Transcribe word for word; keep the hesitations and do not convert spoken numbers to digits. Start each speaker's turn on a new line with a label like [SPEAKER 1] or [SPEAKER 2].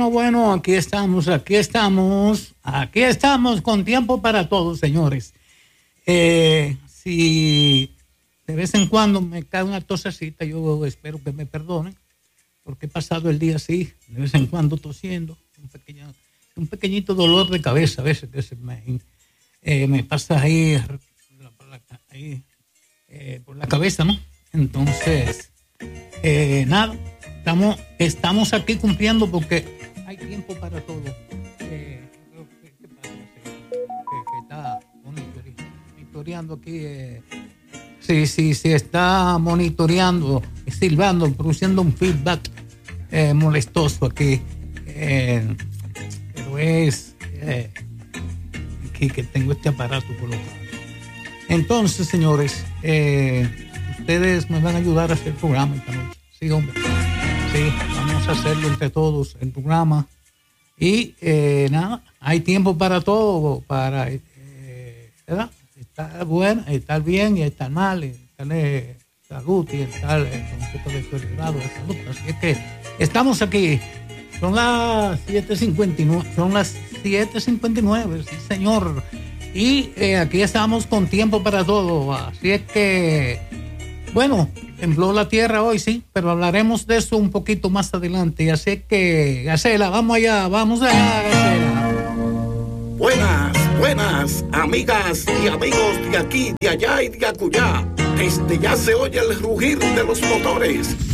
[SPEAKER 1] bueno, bueno, aquí estamos, aquí estamos, aquí estamos con tiempo para todos, señores. Eh, si de vez en cuando me cae una tosecita, yo espero que me perdonen, porque he pasado el día así, de vez en cuando tosiendo, un, pequeño, un pequeñito dolor de cabeza a veces que se me, eh, me pasa ahí, ahí eh, por la cabeza, ¿no? Entonces, eh, nada. Estamos, estamos aquí cumpliendo porque hay tiempo para todo. Eh, ¿qué, qué pasa? Que, que está monitoreando, monitoreando aquí. Eh, sí, sí, sí, está monitoreando, silbando, produciendo un feedback eh, molestoso aquí. Eh, pero es eh, aquí que tengo este aparato colocado. Entonces, señores, eh, ustedes me van a ayudar a hacer el programa esta noche. Sí, hombre. Sí, vamos a hacerlo entre todos, el programa. Y eh, nada, hay tiempo para todo, para eh, ¿verdad? Estar bueno, estar bien y estar mal, estar eh, salud y estar eh, con un poco de grado de salud. Así es que estamos aquí. Son las siete cincuenta y nueve, son las siete cincuenta y nueve, sí señor. Y eh, aquí estamos con tiempo para todo. Así es que, bueno, tembló la tierra hoy, sí, pero hablaremos de eso un poquito más adelante. Así que, Gacela, vamos allá, vamos allá, Gacela.
[SPEAKER 2] Buenas, buenas, amigas y amigos de aquí, de allá y de acullá. Desde ya se oye el rugir de los motores